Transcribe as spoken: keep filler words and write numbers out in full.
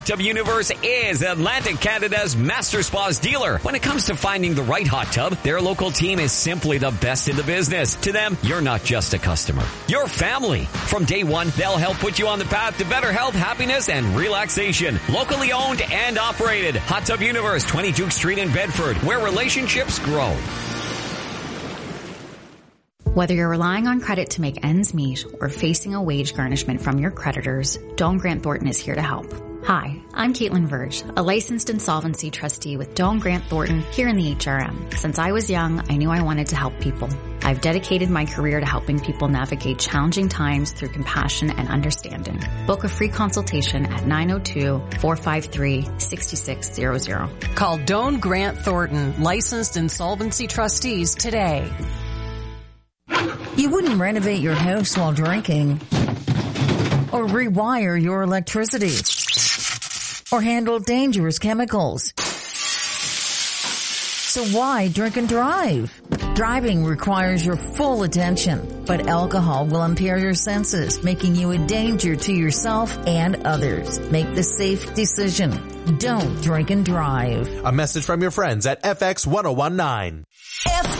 Hot Tub Universe is Atlantic Canada's Master Spas dealer. When it comes to finding the right hot tub, their local team is simply the best in the business. To them, you're not just a customer. You're family. From day one, they'll help put you on the path to better health, happiness, and relaxation. Locally owned and operated. Hot Tub Universe, twenty Duke Street in Bedford, where relationships grow. Whether you're relying on credit to make ends meet or facing a wage garnishment from your creditors, Doan Grant Thornton is here to help. Hi, I'm Caitlin Verge, a licensed insolvency trustee with Doan Grant Thornton here in the H R M. Since I was young, I knew I wanted to help people. I've dedicated my career to helping people navigate challenging times through compassion and understanding. Book a free consultation at nine oh two, four five three, six six zero zero. Call Doan Grant Thornton, licensed insolvency trustees today. You wouldn't renovate your house while drinking, or rewire your electricity, or handle dangerous chemicals. So why drink and drive? Driving requires your full attention, but alcohol will impair your senses, making you a danger to yourself and others. Make the safe decision. Don't drink and drive. A message from your friends at F X ten nineteen. F